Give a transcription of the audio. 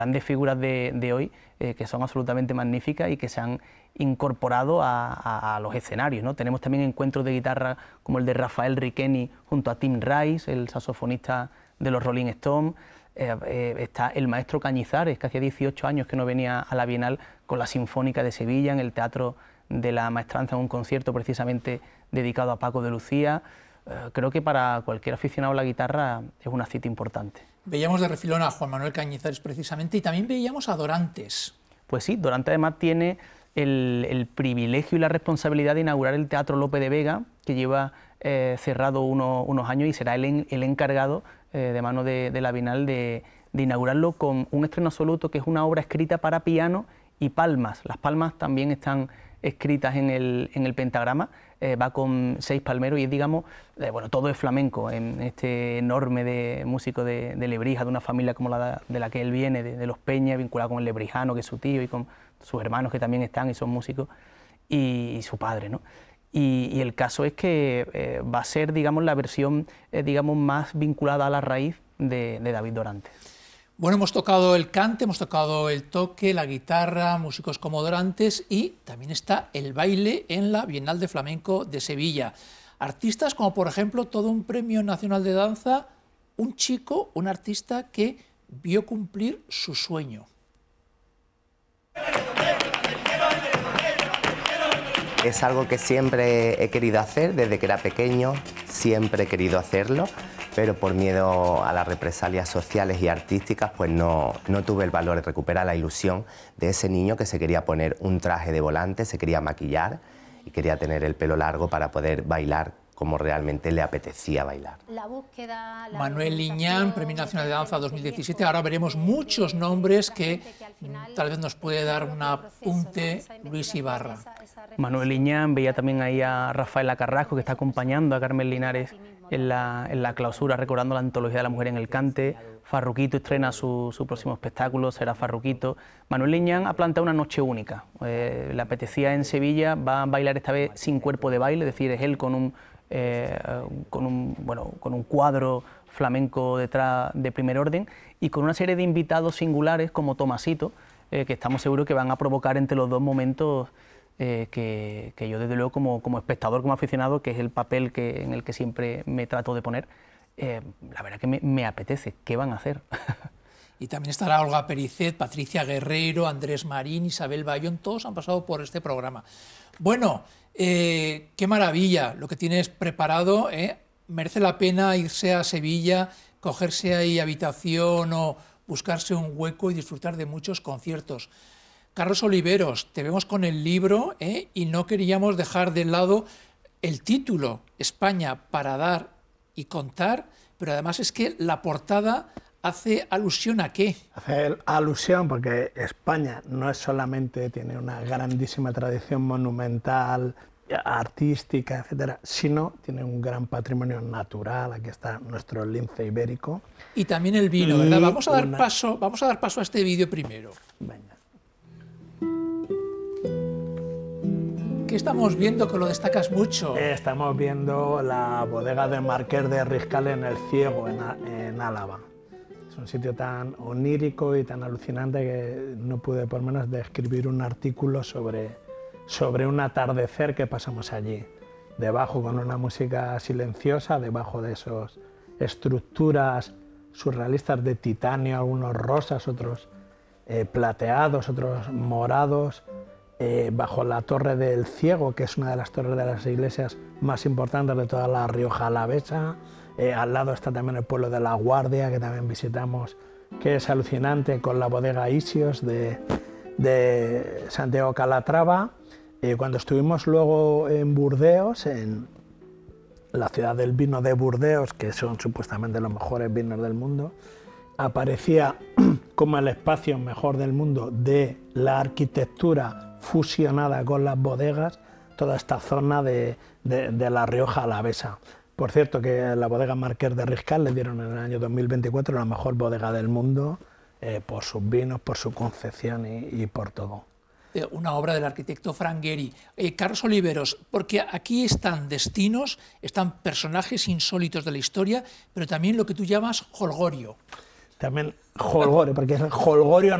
Grandes figuras de hoy que son absolutamente magníficas y que se han incorporado a los escenarios, ¿no? Tenemos también encuentros de guitarra como el de Rafael Riqueni junto a Tim Rice, el saxofonista de los Rolling Stones. Está el maestro Cañizares, que hacía 18 años que no venía a la Bienal, con la Sinfónica de Sevilla, en el Teatro de la Maestranza, en un concierto precisamente dedicado a Paco de Lucía. Creo que para cualquier aficionado a la guitarra es una cita importante. Veíamos de refilón a Juan Manuel Cañizares precisamente y también veíamos a Dorantes. Pues sí, Dorantes además tiene el privilegio y la responsabilidad de inaugurar el Teatro Lope de Vega, que lleva cerrado unos años, y será el encargado de mano de la Bienal de inaugurarlo con un estreno absoluto, que es una obra escrita para piano y palmas. Las palmas también están escritas en el pentagrama, va con 6 palmeros y es, digamos, bueno, todo es flamenco en este enorme músico de Lebrija, de una familia como la de la que él viene, de los Peña, vinculado con el lebrijano, que es su tío, y con sus hermanos que también están y son músicos, y su padre, ¿no? Y el caso es que va a ser, digamos, la versión digamos, más vinculada a la raíz de David Dorantes. Bueno, hemos tocado el cante, hemos tocado el toque, la guitarra, músicos como Dorantes, y también está el baile en la Bienal de Flamenco de Sevilla. Artistas como, por ejemplo, todo un Premio Nacional de Danza, un chico, un artista que vio cumplir su sueño. Es algo que siempre he querido hacer, desde que era pequeño, siempre he querido hacerlo, pero por miedo a las represalias sociales y artísticas, pues no tuve el valor de recuperar la ilusión de ese niño que se quería poner un traje de volante, se quería maquillar y quería tener el pelo largo para poder bailar como realmente le apetecía bailar. Manuel Liñán, Premio Nacional de Danza 2017. Ahora veremos muchos nombres que tal vez nos puede dar un apunte Luis Ibarra. Manuel Liñán, veía también ahí a Rafaela Carrasco, que está acompañando a Carmen Linares en la clausura, recordando la antología de la mujer en el cante. Farruquito estrena su próximo espectáculo, será Farruquito. Manuel Liñán ha planteado una noche única. Le apetecía en Sevilla, va a bailar esta vez sin cuerpo de baile, es decir, es él con un cuadro flamenco detrás de primer orden y con una serie de invitados singulares como Tomasito, que estamos seguros que van a provocar entre los dos momentos que yo desde luego como espectador, como aficionado, que es el papel en el que siempre me trato de poner, la verdad que me apetece. ¿Qué van a hacer? Y también estará Olga Pericet, Patricia Guerrero, Andrés Marín, Isabel Bayón, todos han pasado por este programa. Bueno, qué maravilla lo que tienes preparado, merece la pena irse a Sevilla, cogerse ahí habitación o buscarse un hueco y disfrutar de muchos conciertos. Carlos Oliveros, te vemos con el libro y no queríamos dejar de lado el título, España para dar y contar, pero además es que la portada hace alusión ¿a qué? Hace alusión porque España no es solamente, tiene una grandísima tradición monumental, artística, etcétera, sino tiene un gran patrimonio natural. Aquí está nuestro lince ibérico. Y también el vino, ¿verdad? Vamos a dar paso a este vídeo primero. Venga. ¿Qué estamos viendo que lo destacas mucho? Estamos viendo la bodega de Marqués de Riscal en El Ciego, en Álava. Es un sitio tan onírico y tan alucinante que no pude por menos de escribir un artículo sobre un atardecer que pasamos allí. Debajo, con una música silenciosa, debajo de esas estructuras surrealistas de titanio, algunos rosas, otros plateados, otros morados, bajo la Torre del Ciego, que es una de las torres de las iglesias más importantes de toda la Rioja Alavesa. Al lado está también el pueblo de La Guardia, que también visitamos, que es alucinante, con la bodega Isios de Santiago Calatrava. Cuando estuvimos luego en Burdeos, en la ciudad del vino de Burdeos, que son supuestamente los mejores vinos del mundo, aparecía como el espacio mejor del mundo de la arquitectura fusionada con las bodegas, toda esta zona de la Rioja Alavesa. Por cierto, que a la bodega Marqués de Riscal le dieron en el año 2024 la mejor bodega del mundo por sus vinos, por su concepción y por todo. Una obra del arquitecto Frank Gehry. Carlos Oliveros, porque aquí están destinos, están personajes insólitos de la historia, pero también lo que tú llamas jolgorio. también jolgorio, porque es el jolgorio